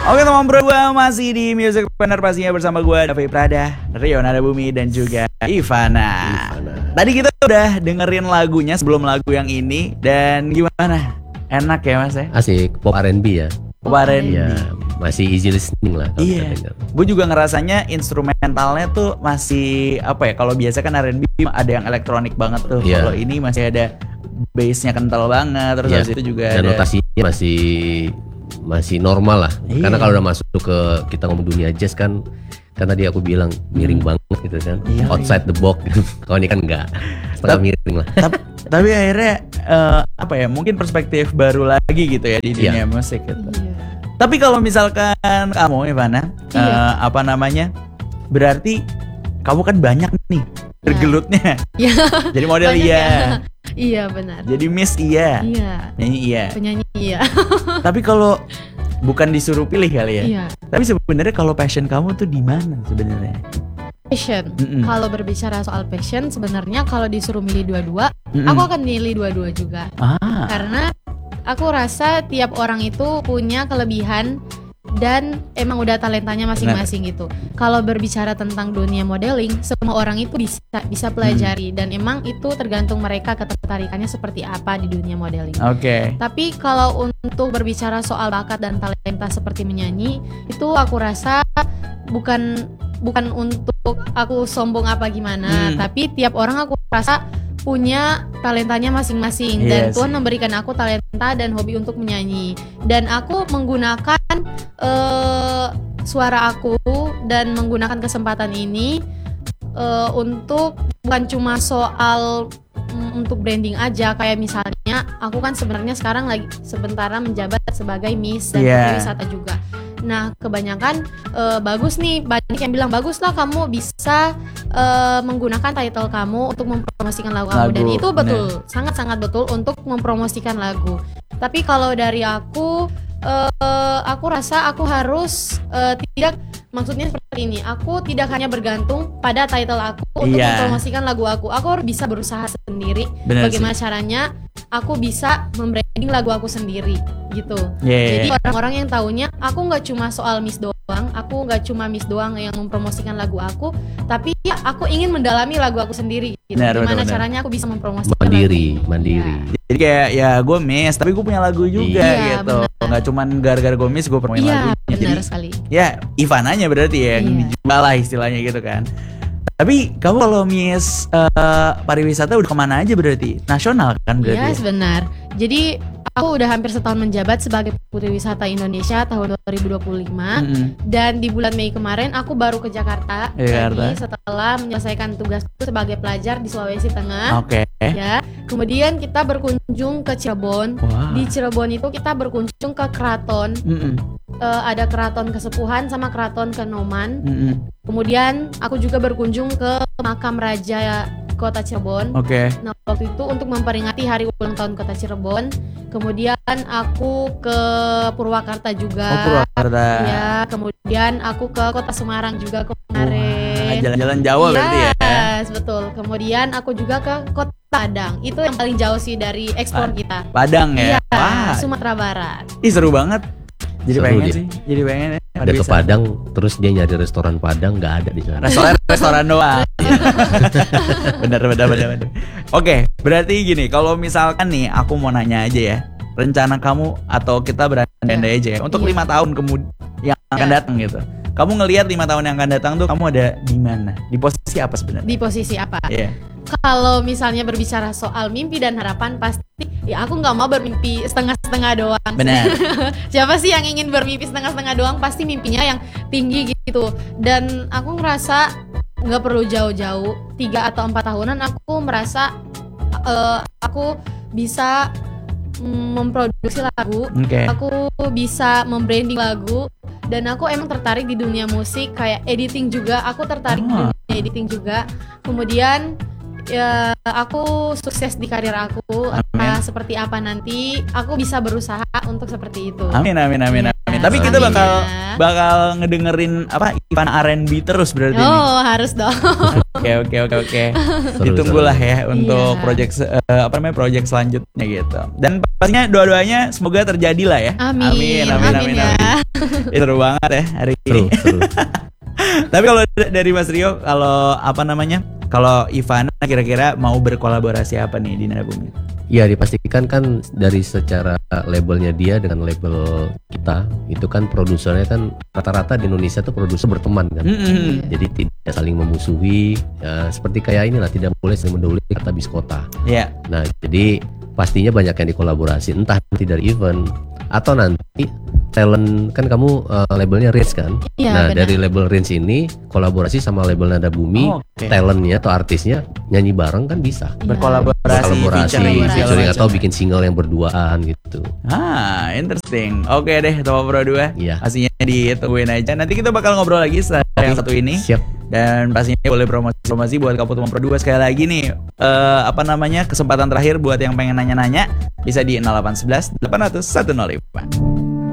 Oke teman bro, gue masih di Music Partner pastinya bersama gue Davi Prada, Rio Nadabumi dan juga Ivana. Tadi kita udah dengerin lagunya sebelum lagu yang ini. Dan gimana? Enak ya mas ya? Asik, pop R&B ya. Pop R&B ya, masih easy listening lah. Iya, gue juga ngerasanya instrumentalnya tuh masih apa ya? Kalau biasa kan R&B ada yang elektronik banget tuh. Kalau ini masih ada bassnya kental banget. Terus habis itu juga dan notasinya masih normal lah. Karena kalau udah masuk ke kita ngomong dunia jazz kan tadi aku bilang miring banget gitu kan. Outside the box. Kalau ini kan enggak. Setengah miring lah. Tapi akhirnya apa ya? Mungkin perspektif baru lagi gitu ya di dunia musik gitu. Tapi kalau misalkan kamu Ivana apa namanya? Berarti kamu kan banyak nih bergelutnya. Jadi model Iya benar. Jadi Miss iya. Nyanyi iya. Penyanyi iya. Tapi kalau bukan disuruh pilih kali ya. Iya. Tapi sebenarnya kalau passion kamu tuh di mana sebenarnya? Passion. Kalau berbicara soal passion sebenarnya kalau disuruh milih dua-dua, aku akan milih dua-dua juga. Karena aku rasa tiap orang itu punya kelebihan dan emang udah talentanya masing-masing gitu. Kalau berbicara tentang dunia modeling, semua orang itu bisa pelajari dan emang itu tergantung mereka ketertarikannya seperti apa di dunia modeling. Tapi kalau untuk berbicara soal bakat dan talenta seperti menyanyi, itu aku rasa bukan untuk aku sombong apa gimana, tapi tiap orang aku rasa punya talentanya masing-masing dan Tuhan memberikan aku talenta dan hobi untuk menyanyi dan aku menggunakan suara aku dan menggunakan kesempatan ini untuk bukan cuma soal untuk branding aja, kayak misalnya aku kan sebenarnya sekarang lagi sementara menjabat sebagai Miss dan Putri Wisata juga. Nah kebanyakan bagus nih, banyak yang bilang bagus lah kamu bisa menggunakan title kamu untuk mempromosikan lagu kamu dan itu betul, sangat-sangat betul untuk mempromosikan lagu. Tapi kalau dari aku rasa aku harus maksudnya seperti ini, aku tidak hanya bergantung pada title aku untuk mempromosikan lagu aku harus bisa berusaha sendiri. Bagaimana caranya aku bisa membranding lagu aku sendiri gitu. Jadi orang-orang yang taunya aku nggak cuma soal Miss doang, aku nggak cuma Miss doang yang mempromosikan lagu aku, tapi aku ingin mendalami lagu aku sendiri gitu. Gimana caranya aku bisa mempromosikan mandiri. Jadi kayak ya gue Miss tapi gue punya lagu juga gitu. Nggak cuma gara-gara gue Miss gue promoin lagunya. Benar sekali. Ya Ivananya berarti ya yang dijual lah istilahnya gitu kan. Tapi kamu kalau Miss pariwisata udah kemana aja berarti? Nasional kan berarti? Benar. Jadi aku udah hampir setahun menjabat sebagai Putri Wisata Indonesia tahun 2025 dan di bulan Mei kemarin aku baru ke Jakarta lagi setelah menyelesaikan tugasku sebagai pelajar di Sulawesi Tengah. Ya, kemudian kita berkunjung ke Cirebon. Di Cirebon itu kita berkunjung ke keraton. Ada keraton Kesepuhan sama keraton Kanoman. Kemudian aku juga berkunjung ke makam raja Kota Cirebon. Nah waktu itu untuk memperingati hari ulang tahun Kota Cirebon. Kemudian aku ke Purwakarta juga. Ya, kemudian aku ke Kota Semarang juga kemarin. Jalan-jalan Jawa berarti ya. Betul. Kemudian aku juga ke Kota Padang. Itu yang paling jauh sih dari ekspor kita. Padang ya. Sumatera Barat. Ih seru banget. Jadi seru pengen dia. sih. Jadi pengen ya. Ada ke Padang terus dia nyari restoran Padang nggak ada di sana. Restoran doang. Bener. Oke, berarti gini, kalau misalkan nih aku mau nanya aja ya, rencana kamu atau kita berandai aja ya untuk 5 tahun kemudian yang akan datang gitu. Kamu ngelihat 5 tahun yang akan datang tuh kamu ada di mana? Di posisi apa sebenarnya? Di posisi apa? Kalau misalnya berbicara soal mimpi dan harapan, pasti ya aku nggak mau bermimpi setengah-setengah doang. Benar. Siapa sih yang ingin bermimpi setengah-setengah doang? Pasti mimpinya yang tinggi gitu. Dan aku ngerasa nggak perlu jauh-jauh, 3 atau 4 tahunan aku merasa aku bisa memproduksi lagu, aku bisa membranding lagu, dan aku emang tertarik di dunia musik, kayak editing juga. Aku tertarik di dunia editing juga. Kemudian ya aku sukses di karir aku. Seperti apa nanti aku bisa berusaha untuk seperti itu. Amin. amin. Tapi kita Amin bakal ngedengerin apa event R&B terus berarti nih. Oh, harus dong. Oke. Ditunggulah ya untuk Iya. project selanjutnya gitu. Dan pastinya doa-doanya semoga terjadi lah ya. Amin ya. Itu seru banget ya hari ini. Seru. Tapi kalau dari Mas Rio, kalau Ivana kira-kira mau berkolaborasi apa nih di Nada Bumi? Ya dipastikan kan dari secara labelnya dia dengan label kita itu kan produsernya kan rata-rata di Indonesia tuh produser berteman kan. Jadi tidak saling memusuhi ya, seperti kayak inilah tidak boleh saling mendahului kata biskota. Iya. Nah jadi pastinya banyak yang dikolaborasi entah nanti dari event atau nanti talent kan kamu labelnya Rins kan. Iya, Nah benar. dari label Rins ini kolaborasi sama label Nada Bumi, talentnya atau artisnya nyanyi bareng kan bisa. Berkolaborasi, featuring atau bikin single yang berduaan gitu. Interesting. Oke deh, Topo Pro 2. Iya. Pastinya ditungguin aja. Nanti kita bakal ngobrol lagi setelah yang satu ini. Siap. Dan pastinya boleh promosi buat Kapu Topo Pro 2 sekali lagi nih. Kesempatan terakhir buat yang pengen nanya-nanya bisa di 0811 800 105.